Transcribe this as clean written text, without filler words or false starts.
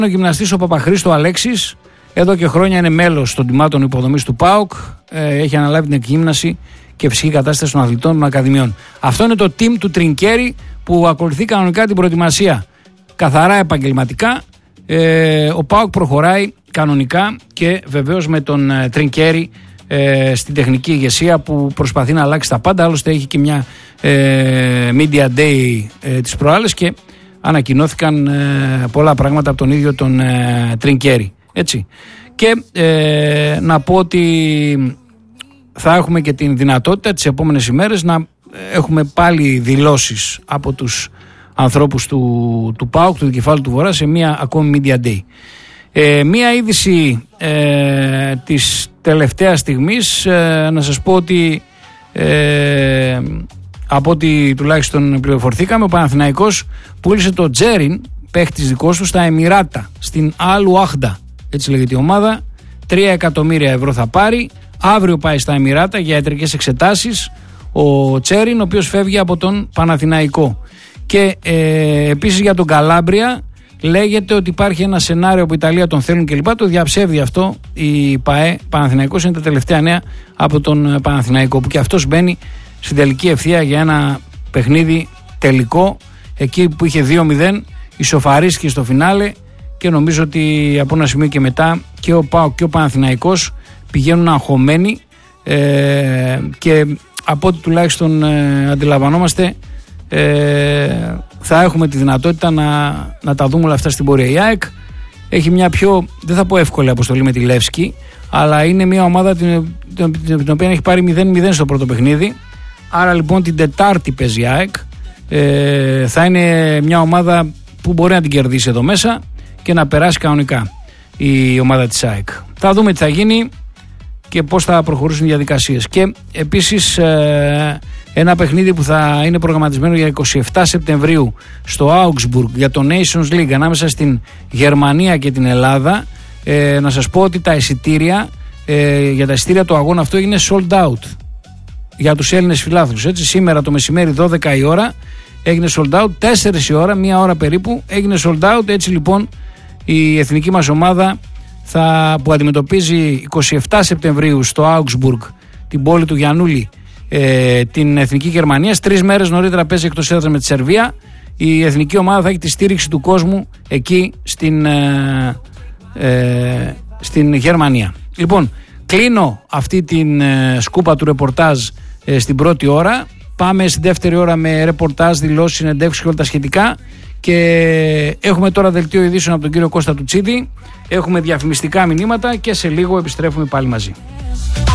Ο γυμναστής ο Παπαχρήστο Αλέξης, εδώ και χρόνια είναι μέλος των τιμάτων υποδομής του ΠΑΟΚ, έχει αναλάβει την εκγύμναση και φυσική κατάσταση των αθλητών των ακαδημιών. Αυτό είναι το team του Τρινκέρι που ακολουθεί κανονικά την προετοιμασία καθαρά επαγγελματικά. Ο ΠΑΟΚ προχωράει κανονικά και βεβαίως με τον Τρινκέρι στην τεχνική ηγεσία που προσπαθεί να αλλάξει τα πάντα. Άλλωστε έχει και μια media day τις προάλλες και ανακοινώθηκαν πολλά πράγματα από τον ίδιο τον Τρινκέρι. Έτσι. Και να πω ότι θα έχουμε και την δυνατότητα τις επόμενες ημέρες να έχουμε πάλι δηλώσεις από τους ανθρώπους του ΠΑΟΚ, του δικεφάλου του Βορρά, σε μια ακόμη media day. Μία είδηση της τελευταίας στιγμής, να σας πω ότι από ό,τι τουλάχιστον πληροφορθήκαμε, ο Παναθηναϊκός πούλησε το Τζέριν, παίχτης δικός του, στα Εμιράτα, στην Αλ Ουάχντα, έτσι λέγεται η ομάδα. 3 εκατομμύρια ευρώ θα πάρει. Αύριο πάει στα Εμιράτα για ιατρικές εξετάσεις ο Τσέριν, ο οποίος φεύγει από τον Παναθηναϊκό. Και επίσης για τον Καλάμπρια λέγεται ότι υπάρχει ένα σενάριο που η Ιταλία τον θέλουν κλπ. Το διαψεύδει αυτό η ΠΑΕ. Παναθηναϊκός είναι τα τελευταία νέα από τον Παναθηναϊκό, που και αυτός μπαίνει στην τελική ευθεία για ένα παιχνίδι τελικό, εκεί που είχε 2-0, ισοφαρίστηκε στο φινάλε και νομίζω ότι από ένα σημείο και μετά και ο ΠΑΟΚ και ο Παναθηναϊκός πηγαίνουν αγχωμένοι και από ό,τι τουλάχιστον αντιλαμβανόμαστε θα έχουμε τη δυνατότητα να τα δούμε όλα αυτά στην πορεία. Η ΑΕΚ έχει μια πιο, δεν θα πω εύκολη αποστολή με τη Λεύσκη, αλλά είναι μια ομάδα την οποία έχει πάρει 0-0 στο πρώτο παιχνίδι. Άρα λοιπόν την Τετάρτη παίζει η ΑΕΚ. Θα είναι μια ομάδα που μπορεί να την κερδίσει εδώ μέσα και να περάσει κανονικά η ομάδα της ΑΕΚ. Θα δούμε τι θα γίνει και πώς θα προχωρήσουν οι διαδικασίες. Και επίσης ένα παιχνίδι που θα είναι προγραμματισμένο για 27 Σεπτεμβρίου στο Augsburg για το Nations League ανάμεσα στην Γερμανία και την Ελλάδα. Να σας πω ότι τα εισιτήρια για τα εισιτήρια του αγώνα αυτό έγινε sold out για τους Έλληνες φιλάθλους. Έτσι, σήμερα το μεσημέρι 12 η ώρα έγινε sold out, 4 η ώρα, μία ώρα περίπου έγινε sold out. Έτσι λοιπόν η εθνική μας ομάδα που αντιμετωπίζει 27 Σεπτεμβρίου στο Augsburg την πόλη του Γιαννούλη την εθνική Γερμανία. 3 μέρες νωρίτερα παίζει εκτός έδρας με τη Σερβία. Η εθνική ομάδα θα έχει τη στήριξη του κόσμου εκεί στην Γερμανία. Λοιπόν, κλείνω αυτή την σκούπα του ρεπορτάζ στην πρώτη ώρα. Πάμε στη δεύτερη ώρα με ρεπορτάζ, δηλώσεις, συνεντεύξεις και όλα τα σχετικά. Και έχουμε τώρα δελτίο ειδήσεων από τον κύριο Κώστα Τουτσίδη. Έχουμε διαφημιστικά μηνύματα και σε λίγο επιστρέφουμε πάλι μαζί.